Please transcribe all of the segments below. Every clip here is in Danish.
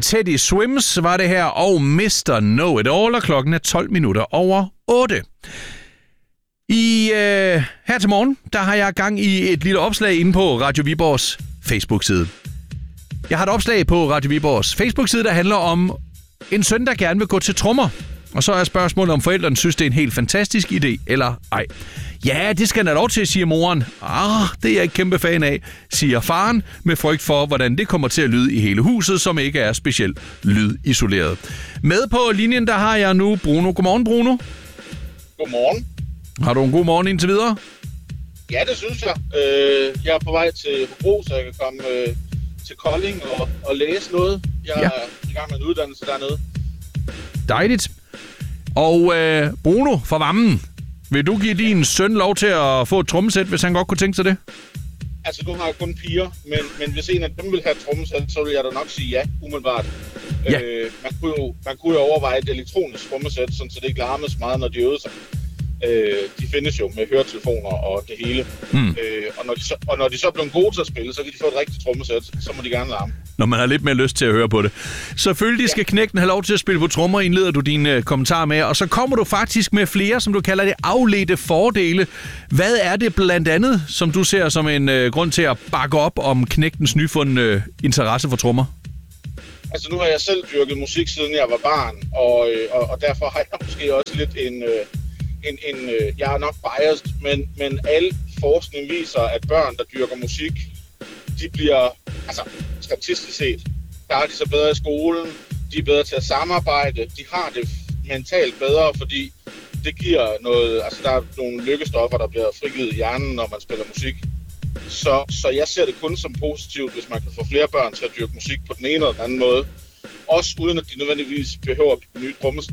Teddy Swims var det her, og Mr. Know It All, og klokken er 12 minutter over 8. Her til morgen, der har jeg gang i et lille opslag inde på Radio Viborgs Facebook-side. Jeg har et opslag på Radio Viborgs Facebook-side, der handler om en søn, der gerne vil gå til trommer. Og så er spørgsmålet, om forældrene synes, det er en helt fantastisk idé, eller ej. Ja, det skal han have lov til, siger moren. Det er jeg ikke kæmpe fan af, siger faren, med frygt for, hvordan det kommer til at lyde i hele huset, som ikke er specielt lydisoleret. Med på linjen, der har jeg nu Bruno. Godmorgen, Bruno. Godmorgen. Har du en god morgen indtil videre? Ja, det synes jeg. Jeg er på vej til Hobro, så jeg kan komme til Kolding og læse noget. Jeg er i gang med en uddannelse dernede. Dejligt. Og Bruno fra Vammen, vil du give din søn lov til at få et trommesæt, hvis han godt kunne tænke sig det? Altså, nu har jeg kun piger, men hvis en af dem vil have et trommesæt, så vil jeg da nok sige ja, umiddelbart. Ja. Man kunne jo overveje et elektronisk trommesæt, så det ikke larmes meget, når de øvede sig. De findes jo med høretelefoner og det hele. Og når de så bliver gode til at spille, så kan de få et rigtigt trommesæt, så må de gerne larme. Når man har lidt mere lyst til at høre på det. Selvfølgelig skal knægten have lov til at spille på trommer, indleder du dine kommentarer med, og så kommer du faktisk med flere, som du kalder det, afledte fordele. Hvad er det blandt andet, som du ser som en grund til at bakke op om knægtens nyfundne interesse for trommer? Altså, nu har jeg selv dyrket musik, siden jeg var barn, og derfor har jeg måske også lidt jeg er nok biased, men al forskning viser, at børn, der dyrker musik, de bliver, altså statistisk set, der er de så bedre i skolen, de er bedre til at samarbejde, de har det mentalt bedre, fordi det giver noget, altså der er nogle lykkestoffer, der bliver frigivet i hjernen, når man spiller musik. Så jeg ser det kun som positivt, hvis man kan få flere børn til at dyrke musik på den ene eller den anden måde. Også uden at de nødvendigvis behøver at nye trommesæt.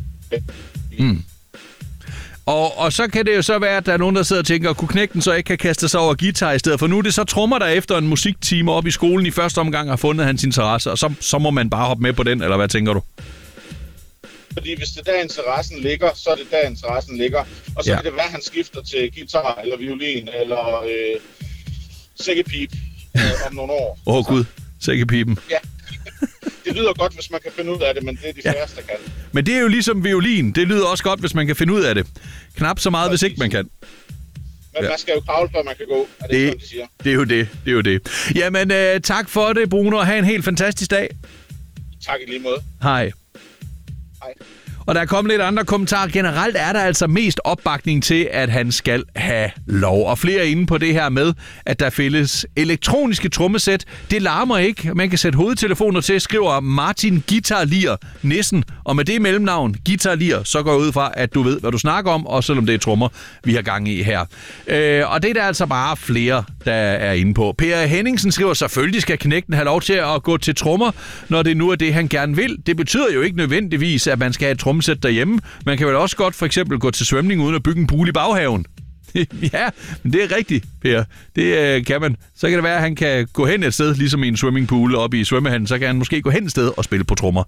Og så kan det jo så være, at der er nogen, der sidder og tænker, kunne knægten så ikke kan kaste sig over guitar i stedet? For nu er det så trommer, der efter en musiktime op i skolen i første omgang har fundet hans interesse, og så må man bare hoppe med på den, eller hvad tænker du? Fordi hvis det der interessen ligger, så er det der interessen ligger. Og så kan det være, at han skifter til guitar, eller violin, eller sækkepip om nogle år. Gud, sækkepipen. Ja. Det lyder godt, hvis man kan finde ud af det, men det er de færreste, der kan. Men det er jo ligesom violin. Det lyder også godt, hvis man kan finde ud af det. Knap så meget, hvis ikke man kan. Men man skal jo kravle, før man kan gå. Er det sådan, de siger? Det er jo det. Jamen, tak for det, Bruno, og have en helt fantastisk dag. Tak i lige måde. Hej. Hej. Og der er kommet lidt andre kommentarer. Generelt er der altså mest opbakning til, at han skal have lov. Og flere er inde på det her med, at der findes elektroniske trommesæt. Det larmer ikke. Man kan sætte hovedtelefoner til, skriver Martin Guitar Lir Nissen. Og med det mellemnavn, Guitar Lir, så går jeg ud fra, at du ved, hvad du snakker om, og selvom det er trommer, vi har gang i her. Og det er der altså bare flere, der er inde på. Per Henningsen skriver, selvfølgelig skal knægten have lov til at gå til trommer, når det nu er det, han gerne vil. Det betyder jo ikke nødvendigvis, at man skal have et trommesæt derhjemme. Man kan vel også godt for eksempel gå til svømning uden at bygge en pool i baghaven. Ja, men det er rigtigt, Per. Det kan man. Så kan det være, at han kan gå hen et sted, ligesom i en swimmingpool oppe i svømmehallen, så kan han måske gå hen et sted og spille på trommer.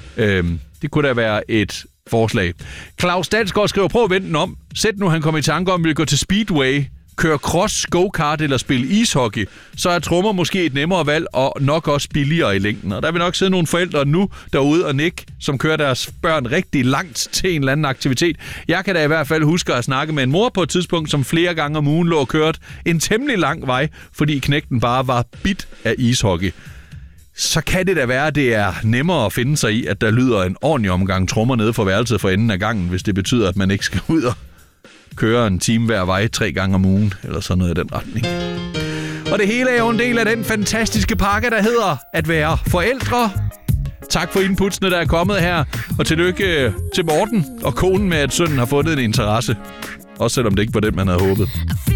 Det kunne da være et forslag. Claus Dalsgaard skriver, prøv at vente den om. Sæt nu, han kommer i tanke om, vil gå til Speedway, køre cross, go-kart eller spille ishockey, så er trommer måske et nemmere valg og nok også billigere i længden. Og der vil nok sidde nogle forældre nu derude og nikke, som kører deres børn rigtig langt til en eller anden aktivitet. Jeg kan da i hvert fald huske at snakke med en mor på et tidspunkt, som flere gange om ugen lå og kørt en temmelig lang vej, fordi knægten bare var bit af ishockey. Så kan det da være, at det er nemmere at finde sig i, at der lyder en ordentlig omgang trommer nede for værelset for enden af gangen, hvis det betyder, at man ikke skal ud og køre en time hver vej 3 gange om ugen, eller sådan noget i den retning. Og det hele er jo en del af den fantastiske pakke, der hedder at være forældre. Tak for inputsene, der er kommet her, og tillykke til Morten og konen med, at sønnen har fundet en interesse. Også selvom det ikke var den, man havde håbet.